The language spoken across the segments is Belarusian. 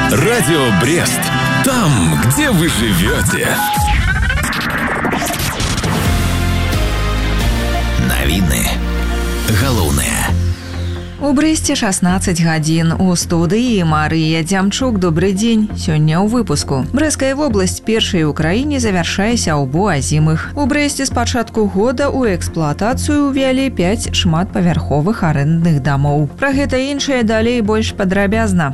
Радио Брест. Там, где вы живете. Навіны. Галоўнае. У Брэсце 16 гадзін. У студыі Марыя Дзямчук. Добрый дзень. Сёння ў выпуску. Брэсцкая вобласць першай у краіне завяршае сяўбу азімых. У Брэсце з пачатку года ў эксплуатацыю ўвялі 5 шматпавярховых арэндных дамоў. Пра гэта іншае далей больш падрабязна.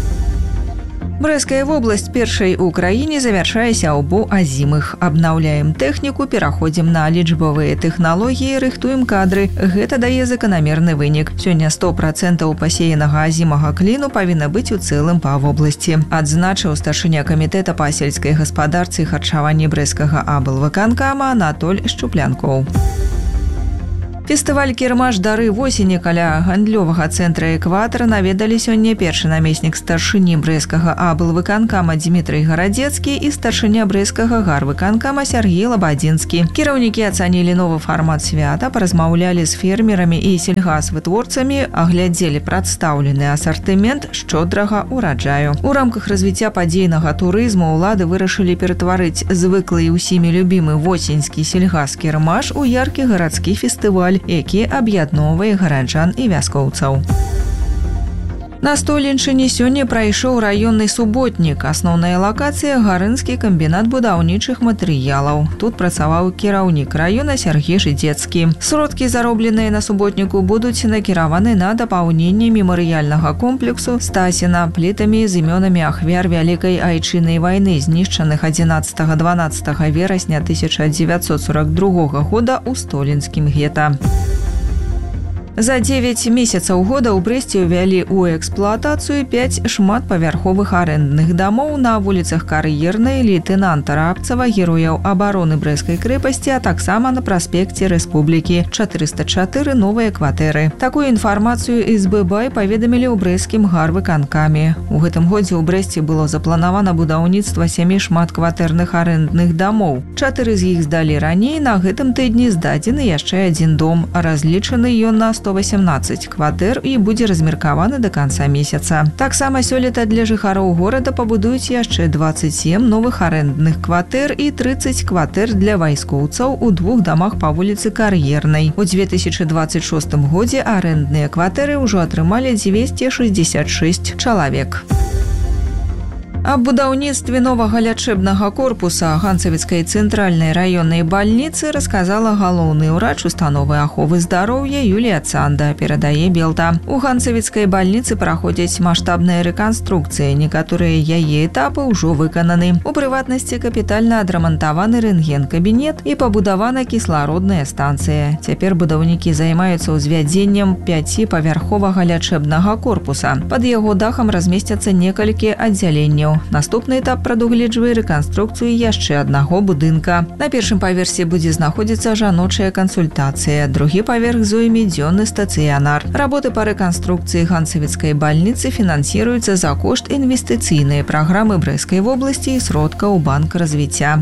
Брэсцкая вобласць першай у краіне завяршае сяўбу азімых. Абнаўляем тэхніку, пераходзім на лічбовыя тэхналогіі, рыхтуем кадры. Гэта дае заканамерны вынік. Сёння 100% пасеянага азімага кліну павінна быць у цэлым па вобласці. Адзначыў старшыня камітэта па сельскай гаспадарцы і харчаванні брэсцкага аблвыканкама Анатоль Шчуплянкоў. Фестываль «Кірмаш дары восені» каля гандлёвага цэнтра «Экватар» наведалі сёння першы намеснік старшыні брэсцкага аблвыканкама Дмітрый Гарадзецкі і старшыня брэсцкага гарвыканкама Сергей Лабадзінскі. Кіраўнікі ацанілі новы фармат свята, паразмаўлялі з фермерамі і сельгасвытворцамі, аглядзелі прадстаўлены асартымент шчодрага ўраджаю. У рамках развіцця падзейнага турызму ўлады вырашылі ператварыць звыклы і ўсімі любімы восеньскі сельгас-кірмаш у яркі гарадскі фестываль, які аб'ядноўвае гараджан і вяскоўцаў. На Столеншчыне сёння прайшоў раённы суботнік. Асноўная лакацыя – гарынскі камбінат будаўнічых матэрыялаў. Тут працаваў кіраўнік раёна Сергей Жыдзецкі. Сродкі, заробленыя на суботніку, будуць накіраваны на дапаўненне мемарыяльнага комплексу Стасіна плітамі з імёнамі ахвяр Вялікай айчыннай вайны, знішчаных 11-12 верасня 1942 года ў Столенскім гета. За 9 месяцаў года ў Брэсце ўвялі ў эксплуатацыю 5 шматпавярховых арэндных дамоў на вуліцах Кар'ернай, лейтэнанта Рабцава, герояў абароны Брэсцкай крэпасці, а таксама на праспекце Рэспублікі. 404 новыя кватэры. Такую інфармацыю СББ паведамілі ў брэсцкім гарвыканкаме. У гэтым годзе ў Брэсце было запланавана будаўніцтва 7 шматкватэрных арэндных дамоў. 4 з іх здалі раней, на гэтым тыдні здадзены яшчэ адзін дом. Разлічаны ён на 118 кватэр і будзе размеркаваны да канца месяца. Таксама сёлета для жыхароў горада пабудуюць яшчэ 27 новых арэндных кватэр і 30 кватэр для вайскоўцаў у 2 дамах па вуліцы Кар'ернай. У 2026 годзе арэндныя кватэры ўжо атрымалі 266 чалавек. Аб будаўніцтве новага лячэбнага корпуса Ганцавіцкай цэнтральнай раённай бальніцы расказала галоўны ўрач установы аховы здароўя Юлія Цанда, перадае Белта. У Ганцавіцкай бальніцы праходзяць маштабныя рэканструкцыі, некаторыя яе этапы ўжо выкананы. У прыватнасці капітальна адрамантаваны рэнтген-кабінет і пабудавана кіслародная станцыя. Цяпер будаўнікі займаюцца ўзвядзеннем 5павярховага лячэбнага корпуса. Пад яго дахам размесцяцца некалькі аддзяленняў. Наступны этап прадугледжвае рэканструкцыю яшчэ аднаго будынка. На першым паверсе будзе знаходзіцца жаночая кансультацыя, другі паверх зойме дзённы стацыянар. Работы па рэканструкцыі Ганцавіцкай бальніцы фінансіруюцца за кошт інвестыцыйнай праграмы Брэсцкай вобласці і сродкаў банка развіцця.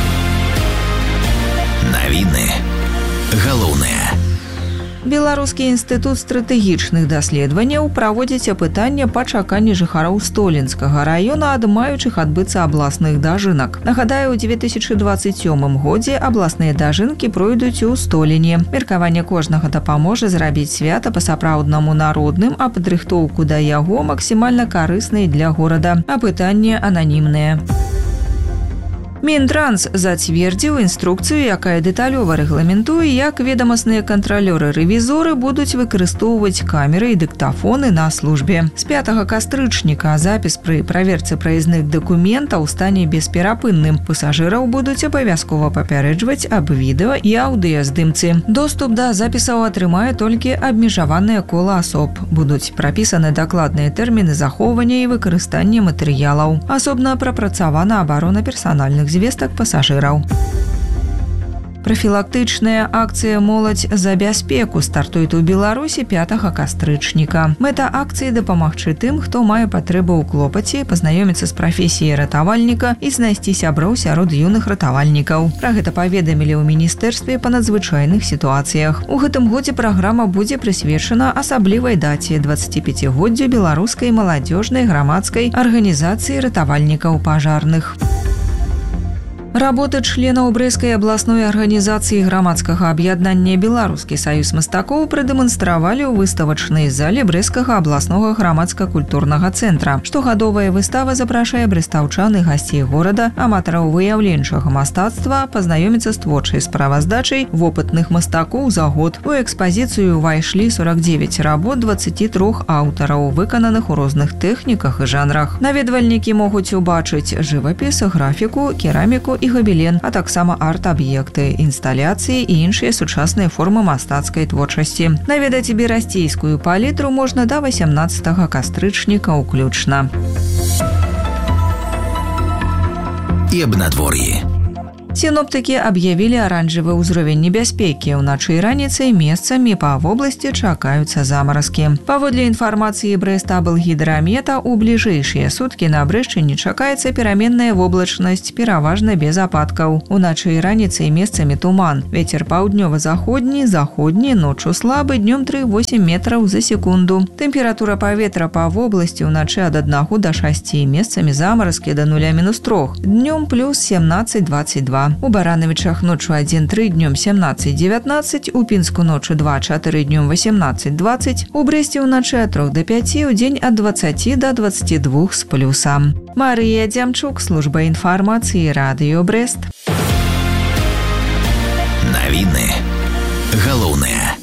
Навіны. Галоўнае. Беларускі інстытут стратэгічных даследаванняў праводзіць апытанне па чаканні жыхароў Столенскага раёна ад маючых адбыцца абласных дажынак. Нагадаю, у 2027 годзе абласныя дажынкі пройдуць у Столене. Меркаванне кожнага дапаможа зрабіць свята па-сапраўднаму народным, а падрыхтоўку да яго максімальна карыснай для горада. Апытанне ананімнае. Мінтранс зацвердзіў інструкцыю, якая дэталёва рэгламентуе, як ведамасныя кантралёры-рэвізоры будуць выкарыстоўваць камеры і дыктафоны на службе. З 5 кастрычніка запіс пры праверцы праязных дакументаў стане бесперапынным. Пасажыраў будуць абавязкова папярэджваць аб відэа і аўдыяздымцы. Доступ да запісаў атрымае толькі абмежаванае кола асоб. Будуць прапісаны дакладныя тэрміны захоўвання і выкарыстання матэрыялаў. Асобна прапрацавана абарона персанальных звестак пасажыраў. Профілактычная акцыя «Моладзь за бяспеку» стартуе у Беларусі 5 кастрычніка. Мэта акцыі дапамагчы тым, хто мае патрэбу ў клопаце, пазнаёміцца з прафесіяй ратавальніка і знайсці сяброў сярод юных ратавальнікаў. Пра гэта паведамілі ў міністэрстве па надзвычайных сітуацыях. У гэтым годзе праграма будзе прысвечана асаблівай даце 25годдзю беларускай маладзёжнай грамадскай арганізацыі ратавальнікаў пажарных. Работы членаў Брэскай абласной арганізацыі грамадскага аб'яднання «Беларускі саюз мастакоў» прадэманстравалі ў выставачнай зале Брэскага абласнога грамадска-культурнага цэнтра. Штогадовая выстава запрашае брэстаўчан і гасцей горада, аматараў выяўленчага мастацтва пазнаёміцца з творчай справаздачай вопытных мастакоў за год. У экспазіцыю ўвайшлі 49 работ 23 аўтараў, выкананых у розных тэхніках і жанрах. Наведвальнікі могуць убачыць жывапіс, графіку, кераміку і габелен, а таксама арт-аб'екты, інсталяцыі і іншыя сучасныя формы мастацкай творчасці. Наведаць берасцейскую палітру можна да 18 кастрычніка ўключна. І аб надвор'і. Сіноптыкі аб'явілі аранжавы ўзровень небяспекі. Уначы і раніцай месцамі па вобласці чакаюцца замаразкі. Паводле інфармацыі Брэстаблгідрамета, у бліжэйшыя суткі на Брэшчыне чакаецца пераменная воблачнасць, пераважна без ападкаў. Уначы і раніцай месцамі туман. Вецер паўднёва-заходні, заходні, ноччу слабы, днём 3,8 метраў за секунду. Тэмпература паветра па вобласці ўначы ад 1 да 6, месцамі замаразкі да 0-3, днём плюс 17-22. У Баранавічах ноччу 1-3, днём 17-19, у Пінску ноччу 2-4, днём 18-20, у Брэсце ўначы ад 3 да 5, у дзень ад 20 да 22 з плюсам. Марыя Дзямчук, служба інфармацыі, радыё Брэст. Навіны галоўнае.